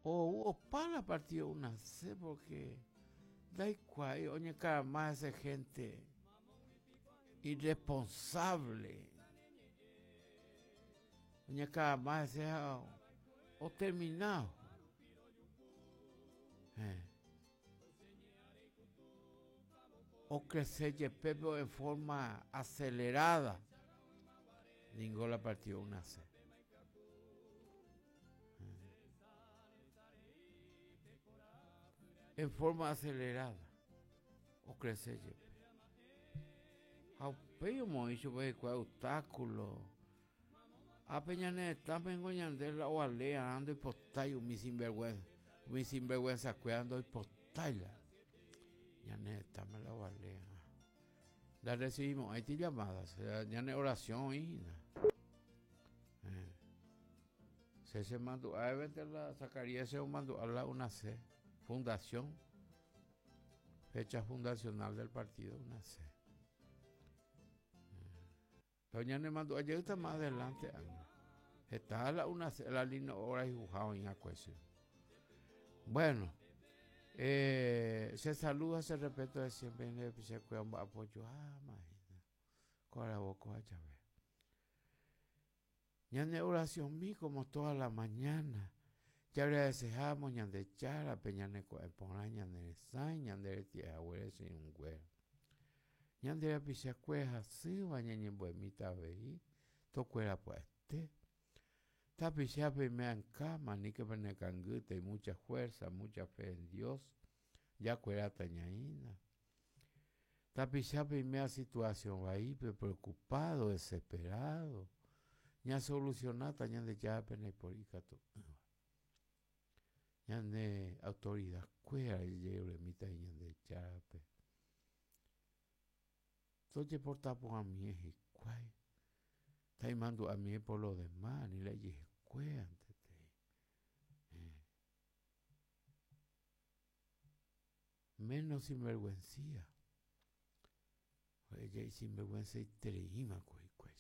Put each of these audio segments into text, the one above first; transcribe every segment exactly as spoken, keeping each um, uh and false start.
o para partido una C porque da igual, oye, cada más esa gente irresponsable, oye, cada más sea o terminado, eh. o crecer pero en forma acelerada, ninguna partido una C. En forma acelerada o crecer a peyo moicho ve cuál obstáculo a peñane también goñandela o alea ando y postayo mi sinvergüenza mi sinvergüenza cuidando y postalla ya ne también la alea la recibimos ahí te llamadas ya ne oración y eh. se se mandó a ver la sacaría se mandó a la una C fundación fecha fundacional del partido una C. Pero ya me mandó, ayer está más adelante, está la, una, la línea hora y juzgado en la cuestión. Bueno, eh, se saluda, se respeto de siempre, se cuida un apoyo, ah, imagina, con la boca a ver. Ya en oración mi como toda la mañana, ya agradecemos, ya de chara, peñane con el poraña, de sain, ya de tierra, huele sin un güero. Yandera pichacueja, sí, bañan en buemita veí, tocuera pueste. Tapichape me en cama, ni que pene canguita y mucha fuerza, mucha fe en Dios, ya cuera tañaína. Tapichape me a situación ahí, preocupado, desesperado, ya solucionata, ya de ya pene por icato. Ya de autoridad cuera y lleve mitad ya de chape. Entonces por tapo a mí es igual. Está llamando a mí por lo demás, ni le dije, cuéntate. Eh. Menos sinvergüencía. Ella es sinvergüenza y treima, cuay, cuay.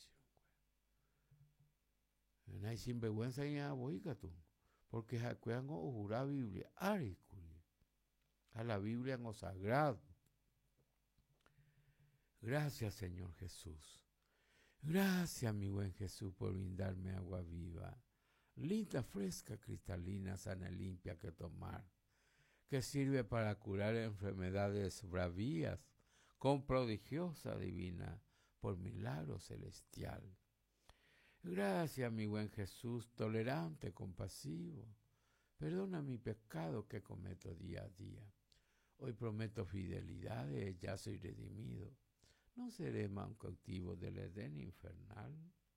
No hay sinvergüenza en la boica tú. Porque jacuean o jura Biblia. Ari, a la Biblia en lo sagrado. Gracias, Señor Jesús. Gracias, mi buen Jesús, por brindarme agua viva, linda, fresca, cristalina, sana, limpia que tomar, que sirve para curar enfermedades bravías, con prodigiosa divina, por milagro celestial. Gracias, mi buen Jesús, tolerante, compasivo. Perdona mi pecado que cometo día a día. Hoy prometo fidelidad, ya soy redimido. ¿No seré más un cautivo del Edén infernal?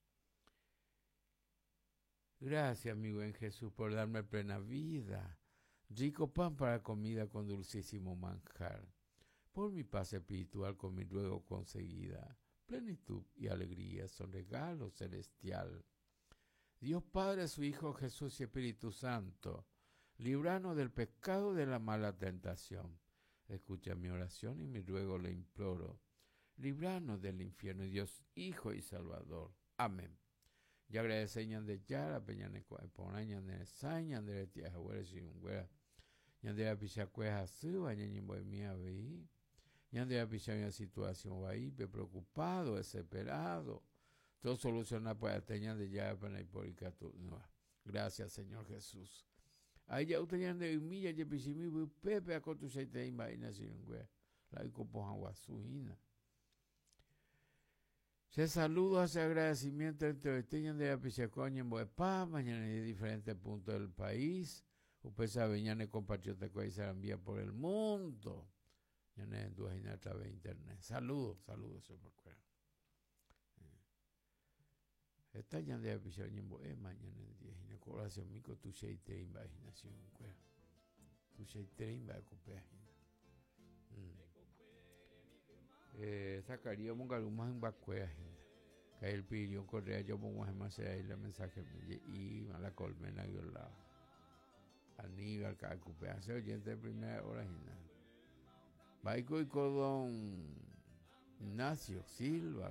Gracias, mi buen Jesús, por darme plena vida, rico pan para comida con dulcísimo manjar, por mi paz espiritual con mi luego conseguida. Plenitud y alegría son regalo celestial. Dios Padre, su Hijo Jesús y Espíritu Santo, líbranos del pecado de la mala tentación. Escucha mi oración y mi ruego le imploro. Líbranos del infierno, Dios Hijo y Salvador. Amén. Ya agradecemos de Yara, Peñaneco, Eponaña, de Saña, de Tierra, Huera, Sinungüera, Yandera Pichacueja, Suba, Ñañin Bohemia, Veí, Yandera Pichacueja, situación Baí, preocupado, desesperado, todo solucionado para Teña de Yara, Penaipolica, gracias, Señor Jesús. Ahí ya usted de humilla, ya Pichimi, Pepe, a Cotuchaite, Imaginación, la Icopojan, Guasuina. Se saluda, hace agradecimiento entre Teñan de la Pichacoña en Boepá, mañana en diferentes puntos del país. Usted sabe, ya ne compatriota que se envía por el mundo. Ya ne en a través de internet. Saludos, saludos, eso por cuera. Esta ya de la Pichacoña en Boepá, mañana en diez. Y la colaboración mico tu sheite imaginación, cuera. Tu sheite imaginación. Eh, sacaría un galumás en Bacuea, que el pidió correa, yo pongo más ahí el mensaje y a la colmena y al lado. Aníbal, que ocupé hace oyente de primera hora, Baico y Codón Ignacio Silva,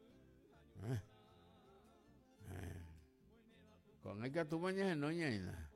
¿Eh? Eh. Con el que tú mañana no ñaina.